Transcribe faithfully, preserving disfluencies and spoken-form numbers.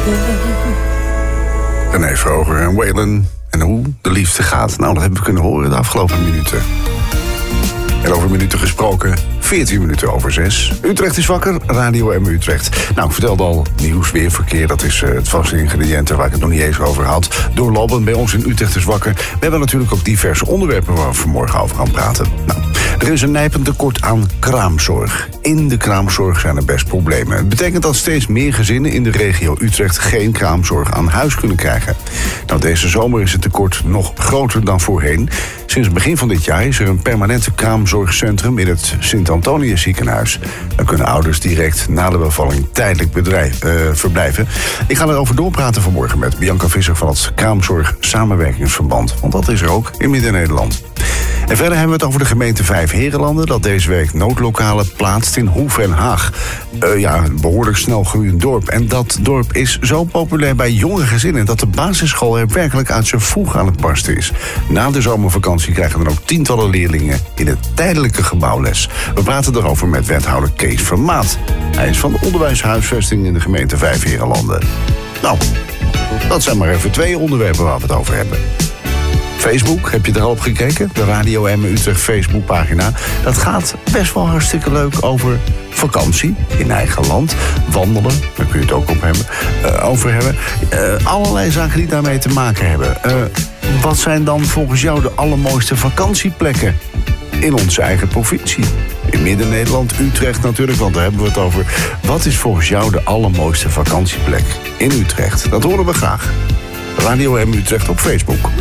René Vroger en Waylon. En hoe de liefde gaat. Nou, dat hebben we kunnen horen de afgelopen minuten. En over minuten gesproken, veertien minuten over zes. Utrecht is wakker, Radio M Utrecht. Nou, ik vertelde al, nieuws, weer, verkeer, dat is uh, het vaste ingrediënt waar ik het nog niet eens over had. Doorlopend bij ons in Utrecht is wakker. We hebben natuurlijk ook diverse onderwerpen waar we vanmorgen over gaan praten. Nou, er is een nijpend tekort aan kraamzorg. In de kraamzorg zijn er best problemen. Het betekent dat steeds meer gezinnen in de regio Utrecht geen kraamzorg aan huis kunnen krijgen. Nou, deze zomer is het tekort nog groter dan voorheen. Sinds het begin van dit jaar is er een permanente kraamzorgcentrum in het Sint-Antonius ziekenhuis. Dan kunnen ouders direct na de bevalling tijdelijk bedrijf, uh, verblijven. Ik ga erover doorpraten vanmorgen met Bianca Visser van het Kraamzorg Samenwerkingsverband. Want dat is er ook in Midden-Nederland. En verder hebben we het over de gemeente Vijfheerenlanden, dat deze week noodlokalen plaatst in Hoef en Haag. Uh, ja, een behoorlijk snel groeiend dorp. En dat dorp is zo populair bij jonge gezinnen dat de basisschool er werkelijk uit zijn voeg aan het barsten is. Na de zomervakantie krijgen er ook tientallen leerlingen in het tijdelijke gebouw les. We praten erover met wethouder Kees Vermaat. Hij is van de onderwijshuisvesting in de gemeente Vijfheerenlanden. Nou, dat zijn maar even twee onderwerpen waar we het over hebben. Facebook, heb je er al op gekeken? De Radio M Utrecht Facebookpagina. Dat gaat best wel hartstikke leuk over vakantie in eigen land. Wandelen, daar kun je het ook op hebben, uh, over hebben. Uh, allerlei zaken die daarmee te maken hebben. Uh, wat zijn dan volgens jou de allermooiste vakantieplekken in onze eigen provincie? In Midden-Nederland, Utrecht natuurlijk, want daar hebben we het over. Wat is volgens jou de allermooiste vakantieplek in Utrecht? Dat horen we graag. Radio M Utrecht op Facebook.